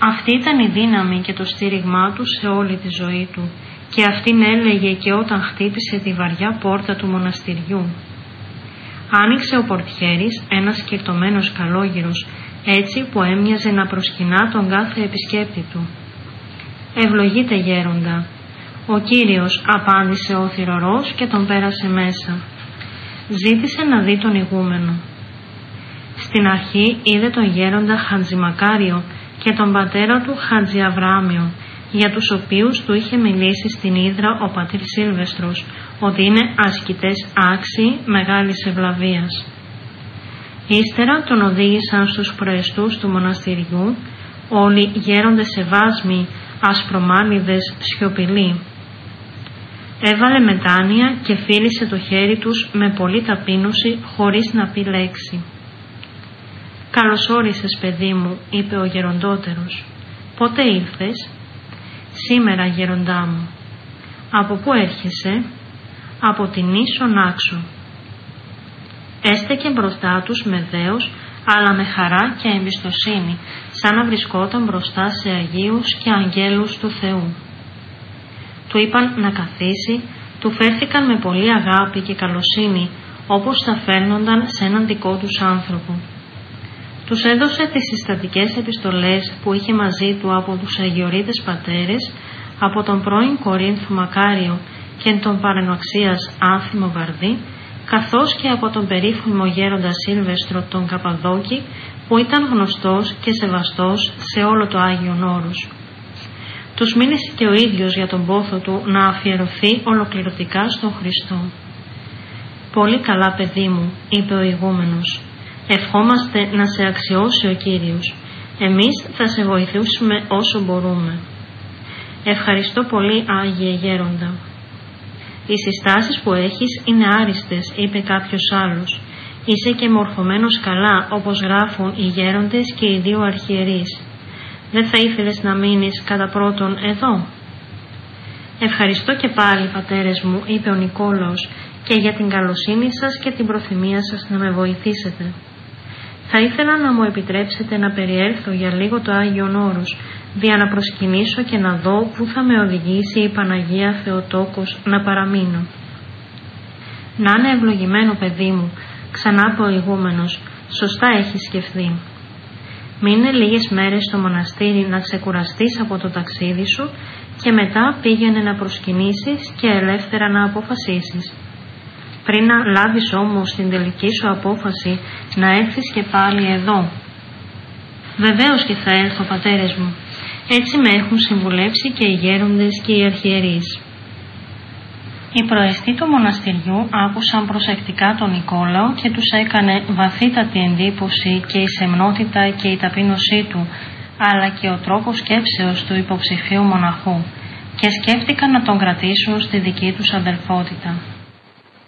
Αυτή ήταν η δύναμη και το στήριγμά του σε όλη τη ζωή του, και αυτήν έλεγε και όταν χτύπησε τη βαριά πόρτα του μοναστηριού. Άνοιξε ο πορτιέρης, ένας σκυρτωμένος καλόγυρος, έτσι που έμοιαζε να προσκυνά τον κάθε επισκέπτη του. «Ευλογείτε, γέροντα». «Ο Κύριος», απάντησε ο θυρωρός και τον πέρασε μέσα. Ζήτησε να δει τον ηγούμενο. Στην αρχή είδε τον γέροντα Χατζημακάριο και τον πατέρα του Χατζιαβράμιο, για τους οποίους του είχε μιλήσει στην Ύδρα ο πατήρ Σίλβεστρος, ότι είναι ασκητές άξιοι μεγάλης ευλαβίας. Ύστερα τον οδήγησαν στους προεστούς του μοναστηριού, όλοι γέροντες σεβάσμοι, ασπρομάλιδες, σιωπηλοί. Έβαλε μετάνοια και φίλησε το χέρι τους με πολλή ταπείνωση, χωρίς να πει λέξη. «Καλώς όρισες, παιδί μου», είπε ο γεροντότερος. «Πότε ήλθες?» «Σήμερα, γεροντά μου». «Από πού έρχεσαι?» «Από την Ίσο Νάξο». Έστεκε μπροστά τους με δέος, αλλά με χαρά και εμπιστοσύνη, σαν να βρισκόταν μπροστά σε αγίους και αγγέλους του Θεού. Του είπαν να καθίσει, του φέρθηκαν με πολλή αγάπη και καλοσύνη, όπως θα φέρνονταν σε έναν δικό τους άνθρωπο. Τους έδωσε τις συστατικές επιστολές που είχε μαζί του από τους Αγιορείτες πατέρες, από τον πρώην Κορίνθου Μακάριο και τον παρενοξίας Άνθιμο Βαρδί, καθώς και από τον περίφημο γέροντα Σίλβεστρο τον Καπαδόκη, που ήταν γνωστός και σεβαστός σε όλο το Άγιον Όρος. Τους μίλησε και ο ίδιος για τον πόθο του να αφιερωθεί ολοκληρωτικά στον Χριστό. «Πολύ καλά, παιδί μου», είπε ο ηγούμενος. «Ευχόμαστε να σε αξιώσει ο Κύριος. Εμείς θα σε βοηθήσουμε όσο μπορούμε». «Ευχαριστώ πολύ, Άγιε Γέροντα». «Οι συστάσεις που έχεις είναι άριστες», είπε κάποιος άλλος. «Είσαι και μορφωμένος καλά, όπως γράφουν οι γέροντες και οι δύο αρχιερείς. Δεν θα ήθελες να μείνεις κατά πρώτον εδώ?» «Ευχαριστώ και πάλι, πατέρες μου», είπε ο Νικόλαος, «και για την καλοσύνη σας και την προθυμία σας να με βοηθήσετε. Θα ήθελα να μου επιτρέψετε να περιέλθω για λίγο το Άγιον Όρος, δια να προσκυνήσω και να δω πού θα με οδηγήσει η Παναγία Θεοτόκος να παραμείνω». «Να είναι ευλογημένο, παιδί μου», ξανά είπε ο ηγούμενος, «σωστά έχεις σκεφτεί. Μείνε λίγες μέρες στο μοναστήρι να ξεκουραστείς από το ταξίδι σου και μετά πήγαινε να προσκυνήσεις και ελεύθερα να αποφασίσεις. Πριν να λάβεις όμως την τελική σου απόφαση να έρθεις και πάλι εδώ». «Βεβαίως και θα έρθω, πατέρες μου. Έτσι με έχουν συμβουλεύσει και οι γέροντες και οι αρχιερείς». Οι προεστοί του μοναστηριού άκουσαν προσεκτικά τον Νικόλαο και τους έκανε βαθύτατη εντύπωση και η σεμνότητα και η ταπείνωσή του, αλλά και ο τρόπος σκέψεως του υποψηφίου μοναχού, και σκέφτηκαν να τον κρατήσουν στη δική τους αδελφότητα.